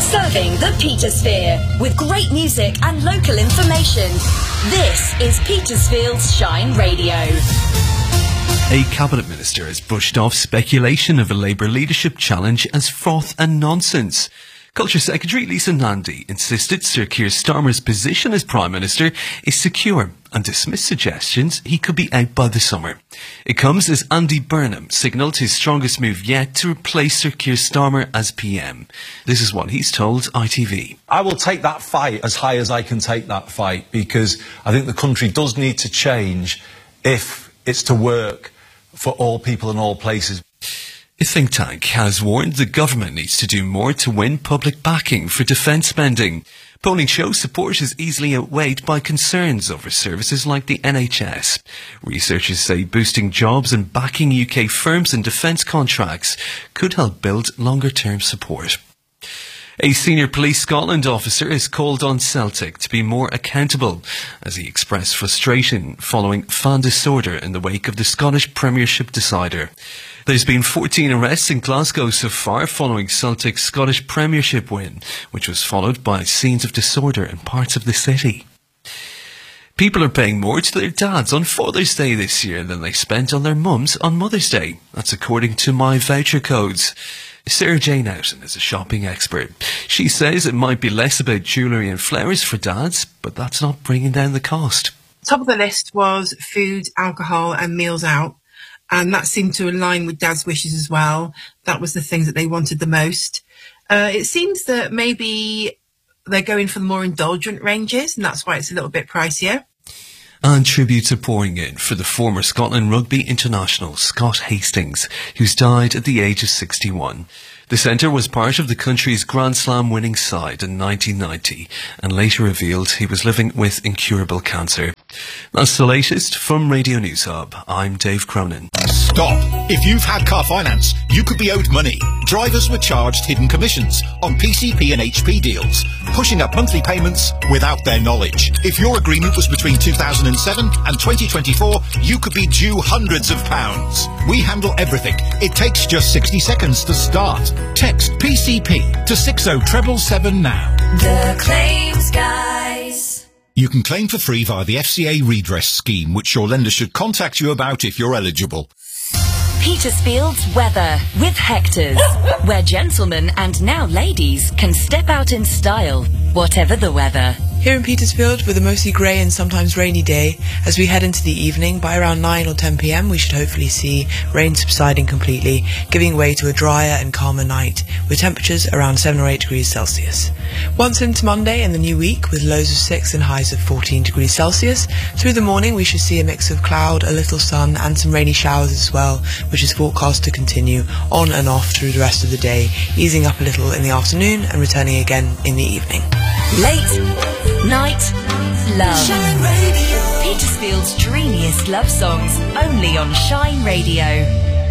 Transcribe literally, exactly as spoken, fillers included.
Serving the Petersphere with great music and local information. This is Petersfield's Shine Radio. A cabinet minister has brushed off speculation of a Labour leadership challenge as froth and nonsense. Culture Secretary Lisa Nandy insisted Sir Keir Starmer's position as Prime Minister is secure and dismissed suggestions he could be out by the summer. It comes as Andy Burnham signalled his strongest move yet to replace Sir Keir Starmer as P M. This is what he's told I T V. I will take that fight as high as I can take that fight, because I think the country does need to change if it's to work for all people in all places. A think tank has warned the government needs to do more to win public backing for defence spending. Polling shows support is easily outweighed by concerns over services like the N H S. Researchers say boosting jobs and backing U K firms in defence contracts could help build longer-term support. A senior Police Scotland officer has called on Celtic to be more accountable as he expressed frustration following fan disorder in the wake of the Scottish Premiership decider. There's been fourteen arrests in Glasgow so far following Celtic's Scottish Premiership win, which was followed by scenes of disorder in parts of the city. People are paying more to their dads on Father's Day this year than they spent on their mums on Mother's Day. That's according to My Voucher Codes. Sarah Jane Outen is a shopping expert. She says it might be less about jewellery and flowers for dads, but that's not bringing down the cost. Top of the list was food, alcohol and meals out. And that seemed to align with Dad's wishes as well. That was the things that they wanted the most. Uh, it seems that maybe they're going for the more indulgent ranges, and that's why it's a little bit pricier. And tributes are pouring in for the former Scotland rugby international Scott Hastings, who's died at the age of sixty-one. The centre was part of the country's Grand Slam winning side in nineteen ninety and later revealed he was living with incurable cancer. That's the latest from Radio News Hub. I'm Dave Cronin. Stop! If you've had car finance, you could be owed money. Drivers were charged hidden commissions on P C P and H P deals, pushing up monthly payments without their knowledge. If your agreement was between two thousand seven and twenty twenty-four, you could be due hundreds of pounds. We handle everything. It takes just sixty seconds to start. Text P C P to six oh seven seven now. The Claims Guys. You can claim for free via the F C A redress scheme, which your lender should contact you about if you're eligible. Petersfield's weather with Hector's, where gentlemen and now ladies can step out in style, whatever the weather. Here in Petersfield, with a mostly grey and sometimes rainy day, as we head into the evening, by around nine or ten p m we should hopefully see rain subsiding completely, giving way to a drier and calmer night, with temperatures around seven or eight degrees Celsius. Once into Monday and the new week, with lows of six and highs of fourteen degrees Celsius, through the morning we should see a mix of cloud, a little sun and some rainy showers as well, which is forecast to continue on and off through the rest of the day, easing up a little in the afternoon and returning again in the evening. Late Night Love. Shine Radio. Petersfield's dreamiest love songs, only on Shine Radio.